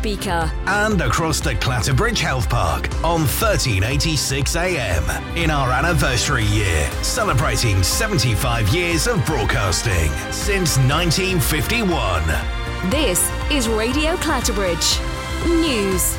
speaker. And across the Clatterbridge Health Park on 1386 AM in our anniversary year, celebrating 75 years of broadcasting since 1951. This is Radio Clatterbridge News.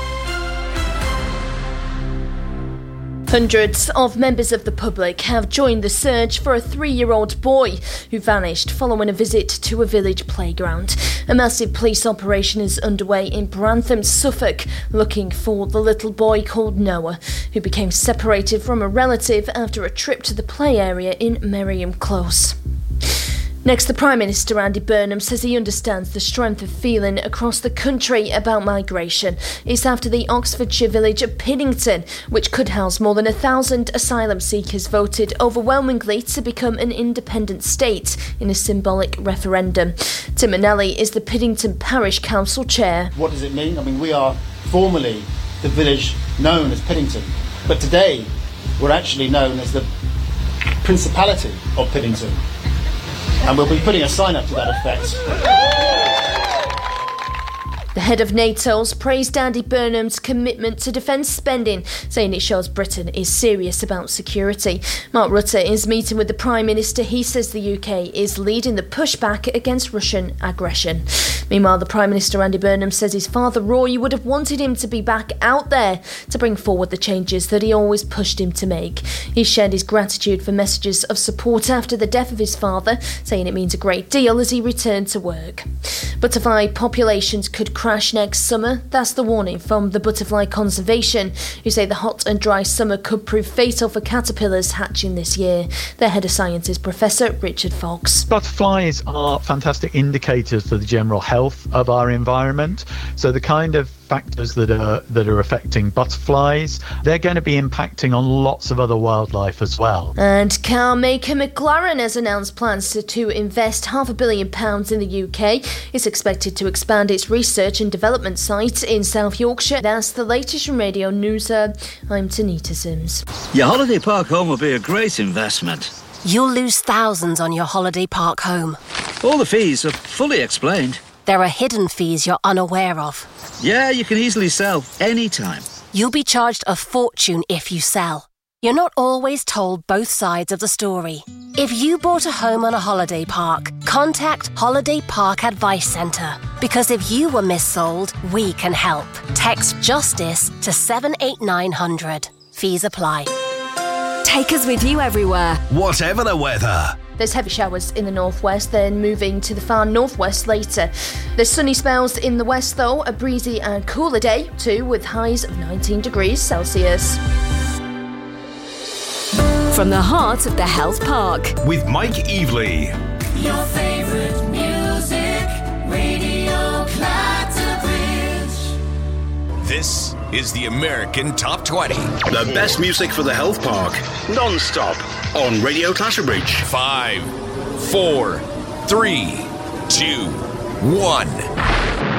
Hundreds of members of the public have joined the search for a 3-year-old boy who vanished following a visit to a village playground. A massive police operation is underway in Brantham, Suffolk, looking for the little boy called Noah, who became separated from a relative after a trip to the play area in Merriam Close. Next, the Prime Minister, Andy Burnham, says he understands the strength of feeling across the country about migration. It's after the Oxfordshire village of Piddington, which could house more than 1,000 asylum seekers, voted overwhelmingly to become an independent state in a symbolic referendum. Tim Manelli is the Piddington Parish Council Chair. What does it mean? I mean, we are formally the village known as Piddington, but today we're actually known as the Principality of Piddington. And we'll be putting a sign up to that effect. The head of NATO's praised Andy Burnham's commitment to defence spending, saying it shows Britain is serious about security. Mark Rutte is meeting with the Prime Minister. He says the UK is leading the pushback against Russian aggression. Meanwhile, the Prime Minister, Andy Burnham, says his father, Roy, would have wanted him to be back out there to bring forward the changes that he always pushed him to make. He shared his gratitude for messages of support after the death of his father, saying it means a great deal as he returned to work. Butterfly populations could crash next summer. That's the warning from the Butterfly Conservation, who say the hot and dry summer could prove fatal for caterpillars hatching this year. Their head of science is Professor Richard Fox. Butterflies are fantastic indicators for the general health of our environment. So the kind of factors that are affecting butterflies, they're going to be impacting on lots of other wildlife as well. And car maker McLaren has announced plans to invest £500 million in the UK. It's expected to expand its research and development site in South Yorkshire. That's the latest from Radio News. I'm Tanita Sims. Your holiday park home will be a great investment. You'll lose thousands on your holiday park home. All the fees are fully explained. There are hidden fees you're unaware of. Yeah, you can easily sell anytime. You'll be charged a fortune if you sell. You're not always told both sides of the story. If you bought a home on a holiday park, contact Holiday Park Advice Centre. Because if you were missold, we can help. Text JUSTICE to 78900. Fees apply. Take us with you everywhere, whatever the weather. There's heavy showers in the northwest, then moving to the far northwest later. There's sunny spells in the west, though, a breezy and cooler day too, with highs of 19 degrees Celsius. from the heart of the Health Park. With Mike Evely. Your favourite music, Radio Clatterbridge. This is the American Top 20. The best music for the Health Park, non-stop, on Radio Clatterbridge. 5, 4, 3, 2, 1.